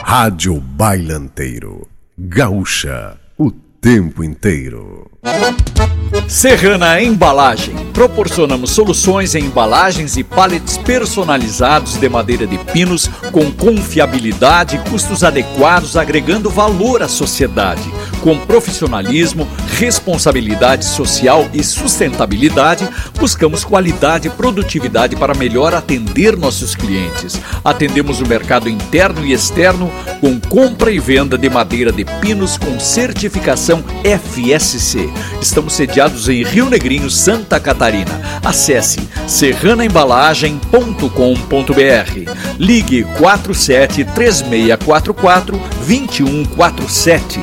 Rádio Bailanteiro. Gaúcha, o tempo inteiro. Serrana Embalagem. Proporcionamos soluções em embalagens e pallets personalizados de madeira de pinos com confiabilidade e custos adequados, agregando valor à sociedade. Com profissionalismo, responsabilidade social e sustentabilidade, buscamos qualidade e produtividade para melhor atender nossos clientes. Atendemos o mercado interno e externo com compra e venda de madeira de pinos com certificação FSC. Estamos sediados em Rio Negrinho, Santa Catarina. Acesse serranaembalagem.com.br. Ligue 47 3644 2147.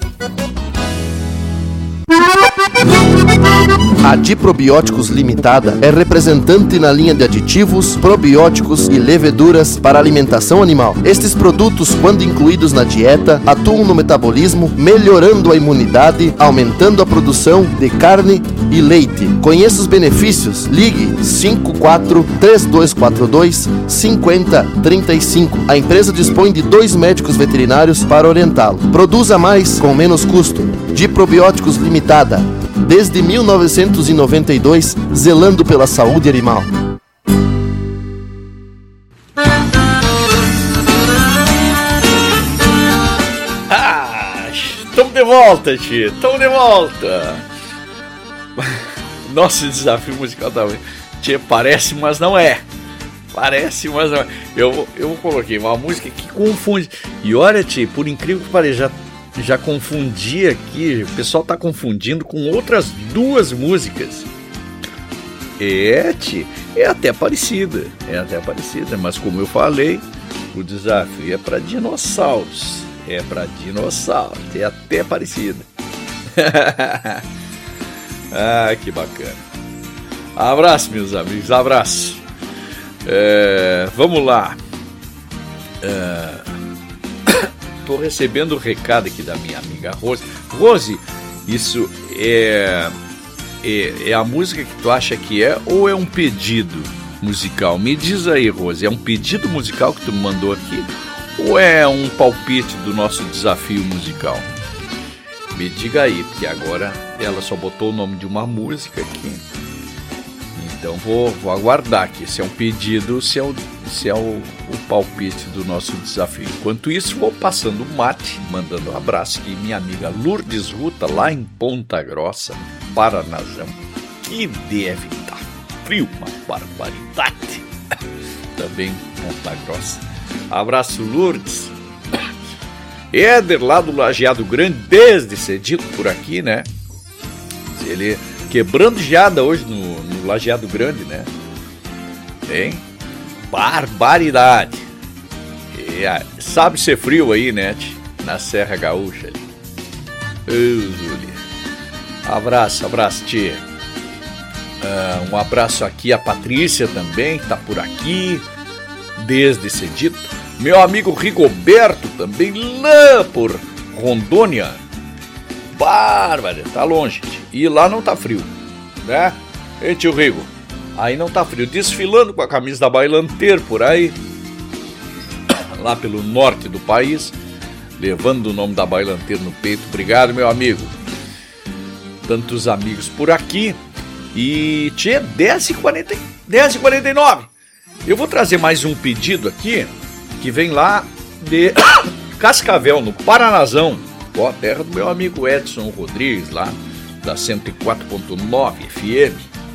A Diprobióticos Limitada é representante na linha de aditivos, probióticos e leveduras para alimentação animal. Estes produtos, quando incluídos na dieta, atuam no metabolismo, melhorando a imunidade, aumentando a produção de carne e leite. Conheça os benefícios. Ligue 54 3242 5035. A empresa dispõe de 2 médicos veterinários para orientá-lo. Produza mais com menos custo. Diprobióticos Limitada. Desde 1992, zelando pela saúde animal. Estamos de volta, tio. Estamos de volta. Nosso desafio musical também. Tio, parece, mas não é. Parece, mas não é. Eu coloquei uma música que confunde. E olha, tio, por incrível que pareça, já confundi aqui, o pessoal tá confundindo com outras 2 músicas. É até parecida, mas como eu falei, o desafio é para dinossauros, é até parecida. Ah, que bacana. Abraço, meus amigos, abraço. Vamos lá. Tô recebendo o recado aqui da minha amiga Rose. Rose, isso é a música que tu acha que é ou é um pedido musical? Me diz aí, Rose, é um pedido musical que tu me mandou aqui ou é um palpite do nosso desafio musical? Me diga aí, porque agora ela só botou o nome de uma música aqui. Então vou aguardar aqui se é um pedido, se é o palpite do nosso desafio. Enquanto isso, vou passando o mate, mandando um abraço aqui, minha amiga Lourdes Ruta, lá em Ponta Grossa, Paranazão, que deve estar frio, uma barbaridade. Também Ponta Grossa. Abraço, Lourdes. Éder, lá do Lajeado Grande, desde cedito por aqui, né? Ele quebrando geada hoje no Lajeado Grande, né? Tem barbaridade. Sabe ser frio aí, né? Na Serra Gaúcha. Abraço, tia. Um abraço aqui a Patrícia também, que tá por aqui, desde cedito. Meu amigo Rigoberto também, lá por Rondônia. Bárbara, tá longe. E lá não tá frio, né? Ei, tio Rigo, aí não tá frio. Desfilando com a camisa da Bailanteiro por aí, lá pelo norte do país, levando o nome da Bailanteiro no peito. Obrigado, meu amigo. Tantos amigos por aqui. E tchê, 10h49. Eu vou trazer mais um pedido aqui, que vem lá de Cascavel, no Paranazão. Ó, terra do meu amigo Edson Rodrigues, lá da 104.9 FM.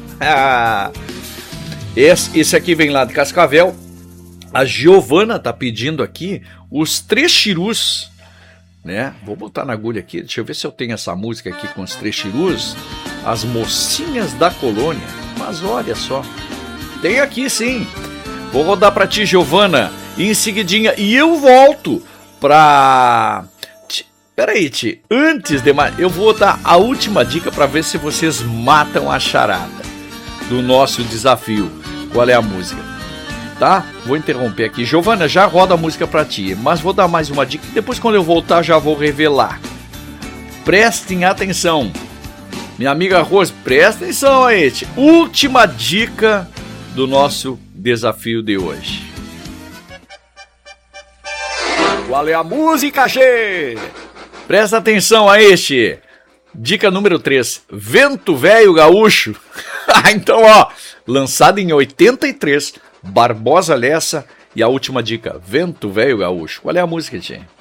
Esse aqui vem lá de Cascavel. A Giovana tá pedindo aqui os Três Chirus, né? Vou botar na agulha aqui, deixa eu ver se eu tenho essa música aqui com os Três Chirus. As Mocinhas da Colônia. Mas olha só, tem aqui sim. Vou rodar pra ti, Giovana, e em seguidinha. E eu volto pra... Peraí, Ti, antes de mais, eu vou dar a última dica para ver se vocês matam a charada do nosso desafio. Qual é a música? Tá? Vou interromper aqui. Giovana, já roda a música para ti, mas vou dar mais uma dica. Depois, quando eu voltar, já vou revelar. Prestem atenção. Minha amiga Rose, presta atenção aí, Ti. Última dica do nosso desafio de hoje. Qual é a música, che? Presta atenção a este. Dica número 3. Vento Velho Gaúcho. Então, ó, lançado em 83, Barbosa Lessa. E a última dica, Vento Velho Gaúcho. Qual é a música, che?